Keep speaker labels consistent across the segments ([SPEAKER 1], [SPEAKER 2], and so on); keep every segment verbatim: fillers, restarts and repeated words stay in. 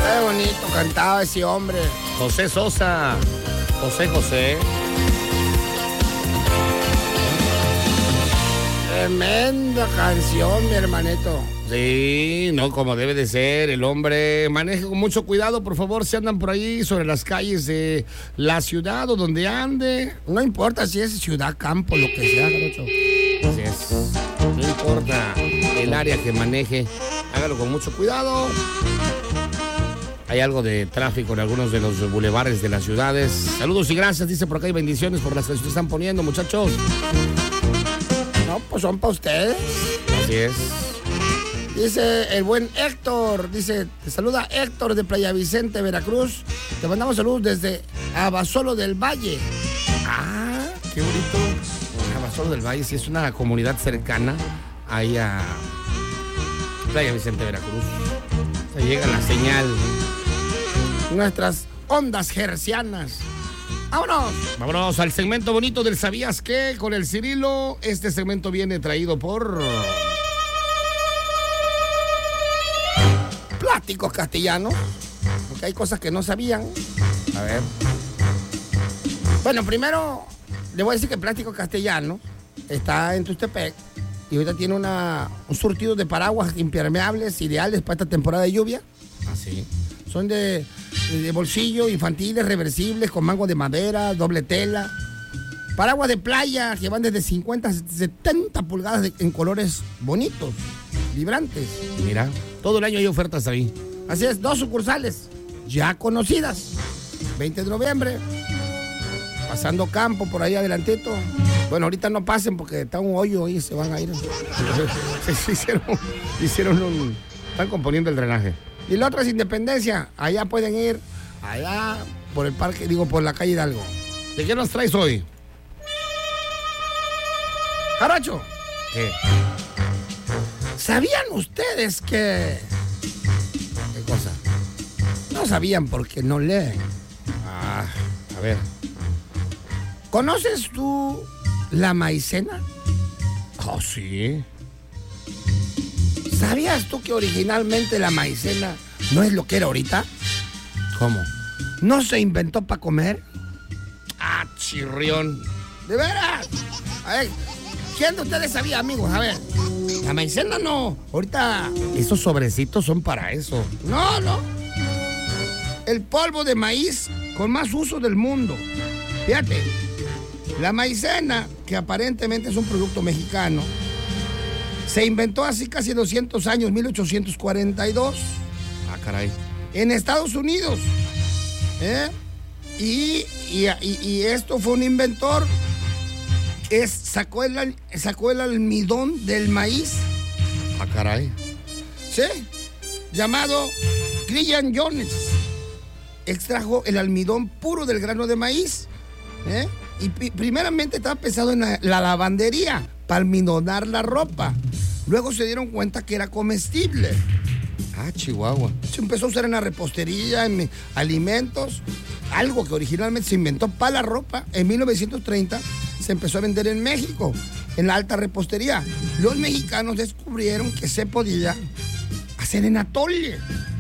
[SPEAKER 1] Qué bonito cantaba ese hombre.
[SPEAKER 2] José Sosa. José José.
[SPEAKER 1] Tremenda canción, mi hermanito.
[SPEAKER 2] Sí, no, como debe de ser. El hombre maneje con mucho cuidado, por favor, si andan por ahí sobre las calles de la ciudad o donde ande.
[SPEAKER 1] No importa si es ciudad, campo, lo que sea, Jarocho.
[SPEAKER 2] Así es. No importa el área que maneje, hágalo con mucho cuidado. Hay algo de tráfico en algunos de los bulevares de las ciudades. Saludos y gracias, dice por acá, y bendiciones por las que se están poniendo, muchachos.
[SPEAKER 1] No, pues son para ustedes.
[SPEAKER 2] Así es.
[SPEAKER 1] Dice el buen Héctor, dice, te saluda Héctor de Playa Vicente, Veracruz. Te mandamos saludos desde Abasolo del Valle.
[SPEAKER 2] Ah, qué bonito. Abasolo del Valle, sí, es una comunidad cercana ahí a Playa Vicente, Veracruz. Se llega la señal.
[SPEAKER 1] Nuestras ondas hercianas. ¡Vámonos!
[SPEAKER 2] Vámonos al segmento bonito del ¿Sabías qué? Con el Cirilo. Este segmento viene traído por...
[SPEAKER 1] Plásticos Castellanos. Porque hay cosas que no sabían.
[SPEAKER 2] A ver.
[SPEAKER 1] Bueno, primero le voy a decir que Plásticos Castellanos está en Tustepec y ahorita tiene una, un surtido de paraguas impermeables ideales para esta temporada de lluvia.
[SPEAKER 2] Así.
[SPEAKER 1] Son de, de bolsillo, infantiles, reversibles, con mango de madera, doble tela. Paraguas de playa que van desde cincuenta a setenta pulgadas de, en colores bonitos, vibrantes.
[SPEAKER 2] Mira, todo el año hay ofertas ahí.
[SPEAKER 1] Así es, dos sucursales ya conocidas. veinte de noviembre, pasando campo por ahí adelantito. Bueno, ahorita no pasen porque está un hoyo y se van a ir.
[SPEAKER 2] Se hicieron, hicieron un... Están componiendo el drenaje.
[SPEAKER 1] Y la otra es Independencia. Allá pueden ir, allá por el parque, digo, por la calle Hidalgo.
[SPEAKER 2] ¿De qué nos traes hoy?
[SPEAKER 1] Jarocho,
[SPEAKER 2] ¿Qué?
[SPEAKER 1] ¿sabían ustedes que...?
[SPEAKER 2] ¿Qué cosa?
[SPEAKER 1] No sabían porque no leen.
[SPEAKER 2] Ah, a ver.
[SPEAKER 1] ¿Conoces tú la maicena?
[SPEAKER 2] Oh, sí.
[SPEAKER 1] ¿Sabías tú que originalmente la maicena no es lo que era ahorita?
[SPEAKER 2] ¿Cómo?
[SPEAKER 1] ¿No se inventó para comer?
[SPEAKER 2] Ah, chirrión.
[SPEAKER 1] ¿De veras? A ver, ¿quién de ustedes sabía, amigos? A ver, la maicena no, ahorita...
[SPEAKER 2] Esos sobrecitos son para eso.
[SPEAKER 1] No, no. El polvo de maíz con más uso del mundo. Fíjate, la maicena, que aparentemente es un producto mexicano, se inventó hace casi doscientos años, mil ochocientos cuarenta y dos.
[SPEAKER 2] Ah, caray.
[SPEAKER 1] En Estados Unidos. ¿Eh? Y, y, y, y esto fue un inventor. Es, sacó, el, sacó el almidón del maíz.
[SPEAKER 2] Ah, caray.
[SPEAKER 1] ¿Sí? Llamado Gillian Jones. Extrajo el almidón puro del grano de maíz. ¿Eh? Y p- primeramente estaba pensado en la, la lavandería, para almidonar la ropa. Luego se dieron cuenta que era comestible.
[SPEAKER 2] Ah, Chihuahua.
[SPEAKER 1] Se empezó a usar en la repostería, en alimentos, algo que originalmente se inventó para la ropa. En mil novecientos treinta se empezó a vender en México, en la alta repostería. Los mexicanos descubrieron que se podía hacer en atole.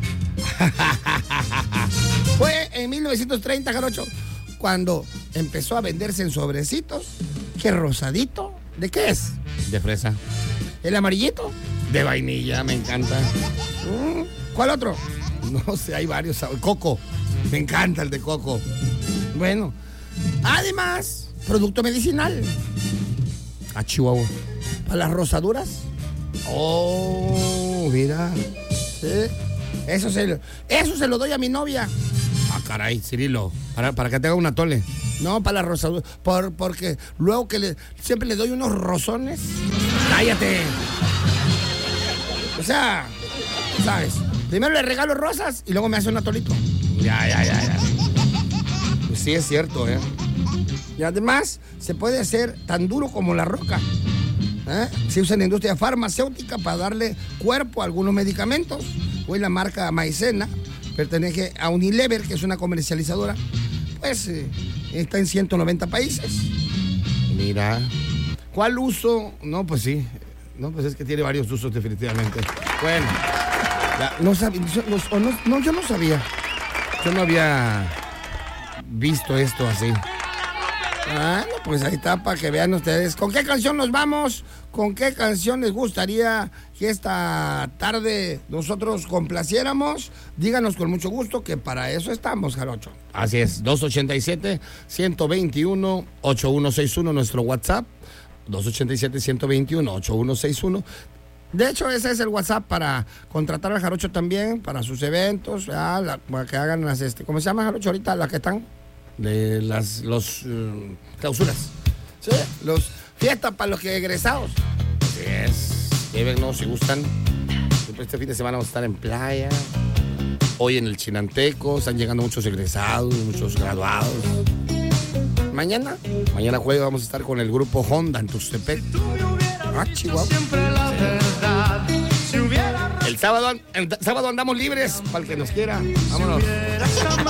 [SPEAKER 1] Fue en mil novecientos treinta, Jarocho, cuando empezó a venderse en sobrecitos. ¿Qué rosadito? ¿De qué es?
[SPEAKER 2] De fresa.
[SPEAKER 1] ¿El amarillito?
[SPEAKER 2] De vainilla, me encanta.
[SPEAKER 1] Mm, ¿Cuál otro?
[SPEAKER 2] No sé, hay varios sabores. Coco. Me encanta el de coco.
[SPEAKER 1] Bueno, además, producto medicinal.
[SPEAKER 2] Ah, Chihuahua.
[SPEAKER 1] Para las rosaduras.
[SPEAKER 2] Oh, mira.
[SPEAKER 1] Sí. Eso se, lo- eso se lo doy a mi novia.
[SPEAKER 2] Ah, caray, Cirilo. Para, para que te haga un atole.
[SPEAKER 1] No, para las rosaduras. Por, porque luego que le, siempre le doy unos rozones.
[SPEAKER 2] ¡Cállate!
[SPEAKER 1] O sea, ¿sabes? Primero le regalo rosas y luego me hace un atolito.
[SPEAKER 2] Ya, ya, ya, ya. Pues sí es cierto, ¿eh?
[SPEAKER 1] Y además, se puede hacer tan duro como la roca. ¿Eh? Se usa en la industria farmacéutica para darle cuerpo a algunos medicamentos. Hoy la marca Maicena pertenece a Unilever, que es una comercializadora. Pues eh, está en ciento noventa países.
[SPEAKER 2] Mira. ¿Cuál uso? No, pues sí. No, pues es que tiene varios usos definitivamente. Bueno,
[SPEAKER 1] La, no sabía, no, no, no, yo no sabía. Yo no había visto esto así. Ah, no, pues ahí está para que vean ustedes. ¿Con qué canción nos vamos? ¿Con qué canción les gustaría que esta tarde nosotros complaciéramos? Díganos con mucho gusto, que para eso estamos, Jarocho.
[SPEAKER 2] Así es, dos ochenta y siete, ciento veintiuno, ochenta y uno sesenta y uno, nuestro WhatsApp, dos ochenta y siete, ciento veintiuno, ochenta y uno sesenta y uno.
[SPEAKER 1] De hecho, ese es el WhatsApp para contratar al Jarocho también, para sus eventos, ¿verdad? La, para que hagan las, este, ¿cómo se llama, Jarocho, ahorita? Las que están
[SPEAKER 2] de las los uh, clausuras.
[SPEAKER 1] Sí, los fiestas para los que egresados.
[SPEAKER 2] Así es. Llévenos si gustan. Este fin de semana vamos a estar en playa. Hoy en el Chinanteco están llegando muchos egresados, muchos graduados.
[SPEAKER 1] Mañana,
[SPEAKER 2] mañana jueves vamos a estar con el grupo Honda en Tuxtepec.
[SPEAKER 1] Ah, Chihuahua.
[SPEAKER 2] El sábado, el sábado andamos libres para el que nos quiera. Vámonos.